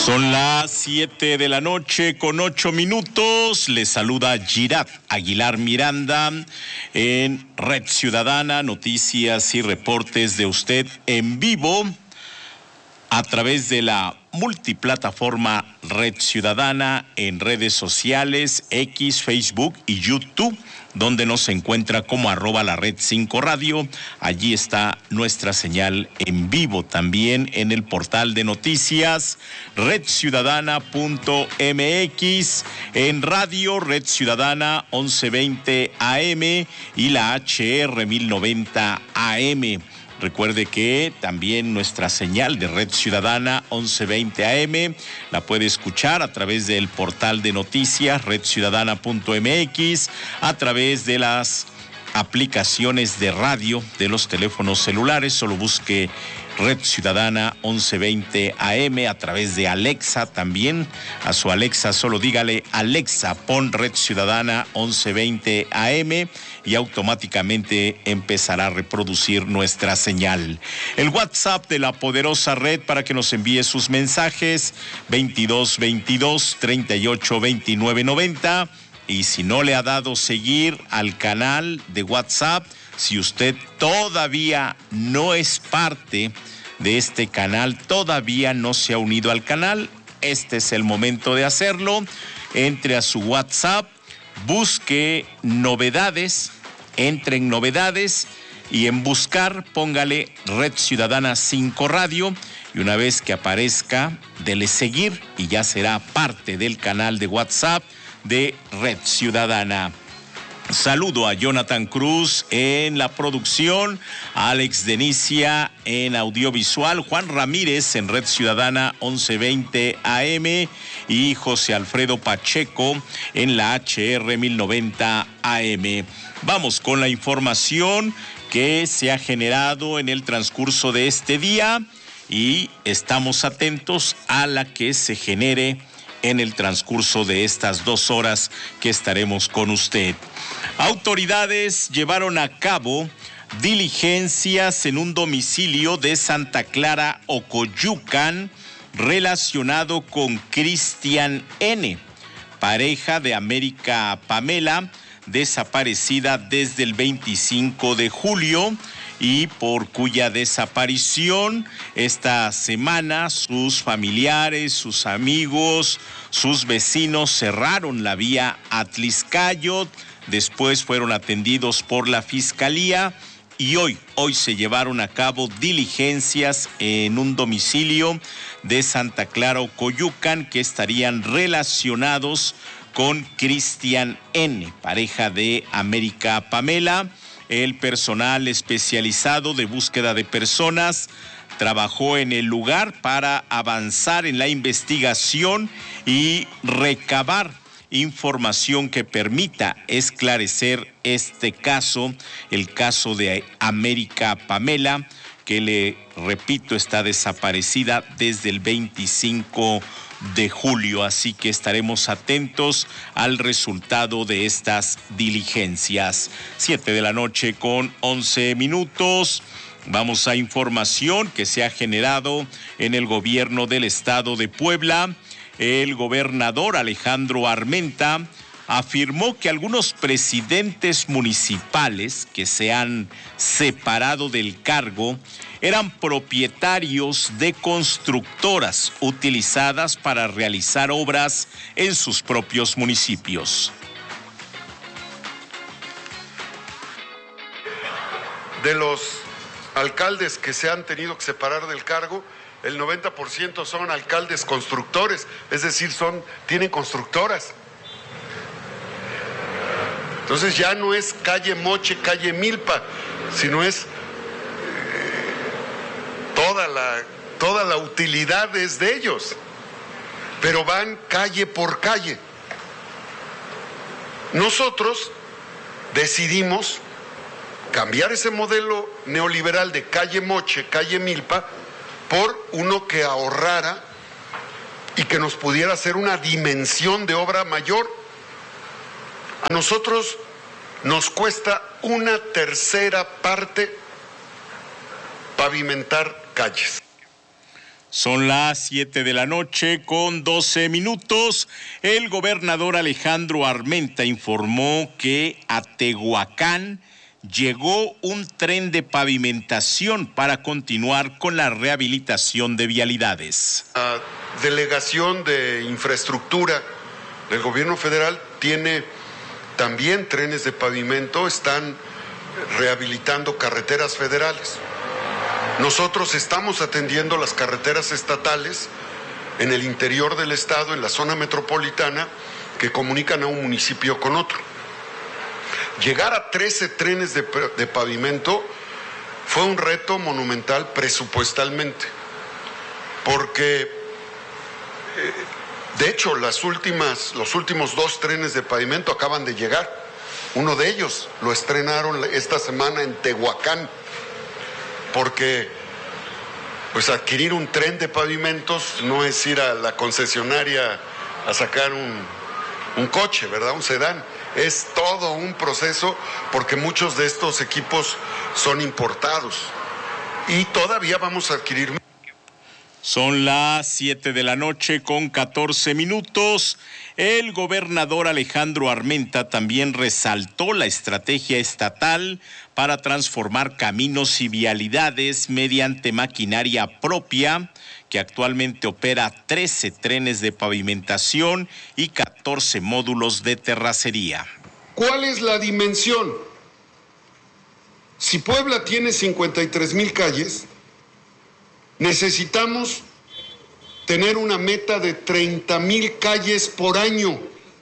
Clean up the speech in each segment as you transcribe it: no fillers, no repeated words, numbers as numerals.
Son las 7 de la noche con 8 minutos. Les saluda Girat Aguilar Miranda en Red Ciudadana, noticias y reportes de usted en vivo a través de la multiplataforma Red Ciudadana en redes sociales, X, Facebook y YouTube, donde nos encuentra como @LaRed5Radio. Allí está nuestra señal en vivo, también en el portal de noticias redciudadana.mx, en radio Red Ciudadana 1120 AM y la HR 1090 AM. Recuerde que también nuestra señal de Red Ciudadana 1120 AM la puede escuchar a través del portal de noticias redciudadana.mx, a través de las aplicaciones de radio de los teléfonos celulares. Solo busque Red Ciudadana 1120 AM, a través de Alexa también. A su Alexa solo dígale: Alexa, pon Red Ciudadana 1120 AM y automáticamente empezará a reproducir nuestra señal. El WhatsApp de la poderosa red para que nos envíe sus mensajes: 2222 38 29 90. Y si no le ha dado seguir al canal de WhatsApp, si usted todavía no es parte de este canal, todavía no se ha unido al canal, este es el momento de hacerlo. Entre a su WhatsApp, busque novedades, entre en novedades y en buscar póngale Red Ciudadana 5 Radio, y una vez que aparezca, dele seguir y ya será parte del canal de WhatsApp de Red Ciudadana. Saludo a Jonathan Cruz en la producción, a Alex Denicia en audiovisual, Juan Ramírez en Red Ciudadana 1120 AM y José Alfredo Pacheco en la HR 1090 AM. Vamos con la información que se ha generado en el transcurso de este día y estamos atentos a la que se genere en el transcurso de estas 2 horas que estaremos con usted. Autoridades llevaron a cabo diligencias en un domicilio de Santa Clara, Ocoyucan, relacionado con Cristian N., pareja de América Pamela, desaparecida desde el 25 de julio y por cuya desaparición esta semana sus familiares, sus amigos, sus vecinos cerraron la vía Atliscayot. Después fueron atendidos por la Fiscalía y hoy se llevaron a cabo diligencias en un domicilio de Santa Clara, Ocoyucan, que estarían relacionados con Cristian N., pareja de América Pamela. El personal especializado de búsqueda de personas trabajó en el lugar para avanzar en la investigación y recabar información que permita esclarecer este caso, el caso de América Pamela, que le repito, está desaparecida desde el 25 de julio, así que estaremos atentos al resultado de estas diligencias. 7 de la noche con 11 minutos. Vamos a información que se ha generado en el gobierno del estado de Puebla. El gobernador Alejandro Armenta afirmó que algunos presidentes municipales que se han separado del cargo eran propietarios de constructoras utilizadas para realizar obras en sus propios municipios. De los alcaldes que se han tenido que separar del cargo, el 90% son alcaldes constructores, es decir, tienen constructoras. Entonces ya no es calle Moche, calle Milpa, sino es toda la utilidad es de ellos, pero van calle por calle. Nosotros decidimos cambiar ese modelo neoliberal de calle Moche, calle Milpa, por uno que ahorrara y que nos pudiera hacer una dimensión de obra mayor. A nosotros nos cuesta 1/3 parte pavimentar calles. Son las 7 de la noche con 12 minutos. El gobernador Alejandro Armenta informó que a Tehuacán llegó un tren de pavimentación para continuar con la rehabilitación de vialidades. La Delegación de Infraestructura del Gobierno Federal tiene también trenes de pavimento, están rehabilitando carreteras federales. Nosotros estamos atendiendo las carreteras estatales en el interior del estado, en la zona metropolitana, que comunican a un municipio con otro. Llegar a 13 trenes de pavimento fue un reto monumental presupuestalmente, porque de hecho los últimos 2 trenes de pavimento acaban de llegar. Uno de ellos lo estrenaron esta semana en Tehuacán, porque pues adquirir un tren de pavimentos no es ir a la concesionaria a sacar un coche, ¿verdad? Un sedán. Es todo un proceso, porque muchos de estos equipos son importados y todavía vamos a adquirir. Son las 7 de la noche con 14 minutos. El gobernador Alejandro Armenta también resaltó la estrategia estatal para transformar caminos y vialidades mediante maquinaria propia, que actualmente opera 13 trenes de pavimentación y 14 módulos de terracería. ¿Cuál es la dimensión? Si Puebla tiene 53,000 calles, necesitamos tener una meta de 30,000 calles por año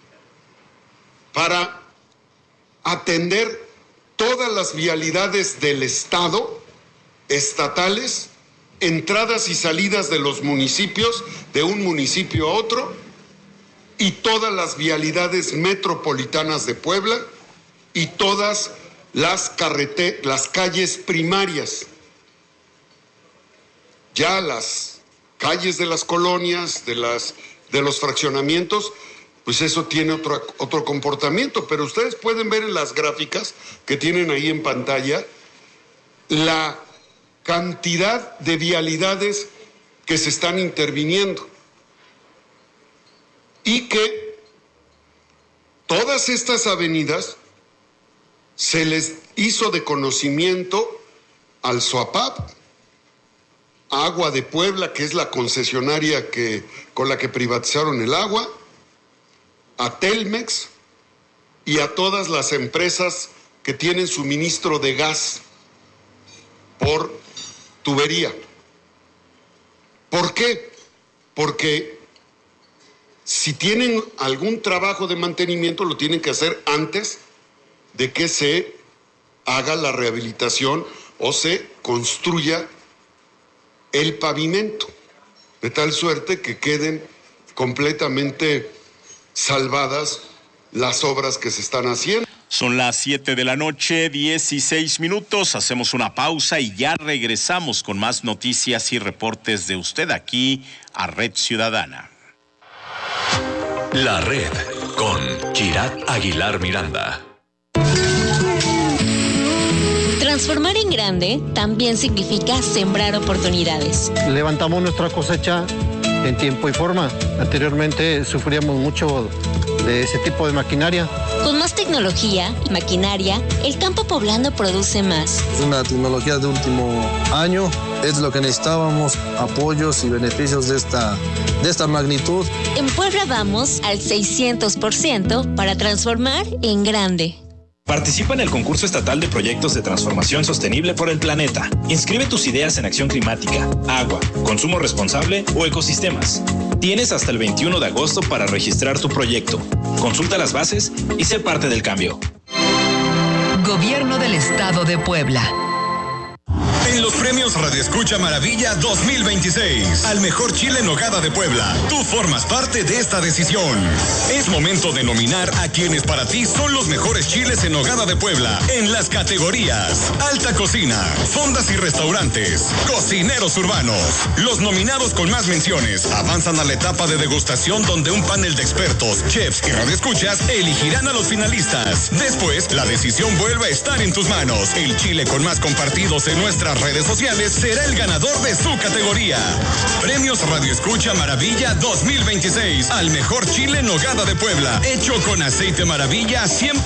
para atender todas las vialidades del estado, estatales, entradas y salidas de los municipios, de un municipio a otro, y todas las vialidades metropolitanas de Puebla y todas las calles primarias. Ya las calles de las colonias, de los fraccionamientos, pues eso tiene otro comportamiento, pero ustedes pueden ver en las gráficas que tienen ahí en pantalla la cantidad de vialidades que se están interviniendo y que todas estas avenidas se les hizo de conocimiento al SOAPAP, Agua de Puebla, que es la concesionaria con la que privatizaron el agua, a Telmex y a todas las empresas que tienen suministro de gas por tubería. ¿Por qué? Porque si tienen algún trabajo de mantenimiento, lo tienen que hacer antes de que se haga la rehabilitación o se construya el pavimento, de tal suerte que queden completamente salvadas las obras que se están haciendo. Son las 7 de la noche, 16 minutos. Hacemos una pausa y ya regresamos con más noticias y reportes de usted aquí a Red Ciudadana. La Red con Kirat Aguilar Miranda. Transformar en grande también significa sembrar oportunidades. Levantamos nuestra cosecha en tiempo y forma. Anteriormente sufríamos mucho de ese tipo de maquinaria. Con más tecnología y maquinaria, el campo poblano produce más. Es una tecnología de último año, es lo que necesitábamos, apoyos y beneficios de esta magnitud. En Puebla vamos al 600% para transformar en grande. Participa en el concurso estatal de proyectos de transformación sostenible por el planeta. Inscribe tus ideas en acción climática, agua, consumo responsable o ecosistemas. Tienes hasta el 21 de agosto para registrar tu proyecto. Consulta las bases y sé parte del cambio. Gobierno del Estado de Puebla. En los premios Radio Escucha Maravilla 2026, al mejor chile en nogada de Puebla, tú formas parte de esta decisión. Es momento de nominar a quienes para ti son los mejores chiles en nogada de Puebla en las categorías Alta Cocina, Fondas y Restaurantes, Cocineros Urbanos. Los nominados con más menciones avanzan a la etapa de degustación, donde un panel de expertos, chefs y radioescuchas elegirán a los finalistas. Después, la decisión vuelve a estar en tus manos. El chile con más compartidos en nuestras redes sociales será el ganador de su categoría. Premios Radio Escucha Maravilla 2026 al mejor chile en nogada de Puebla, hecho con aceite Maravilla 100%